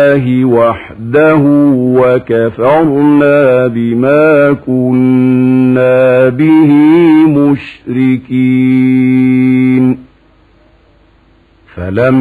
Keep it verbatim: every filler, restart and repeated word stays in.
الله وحده وكفرنا بما كنا به مشركين. فلم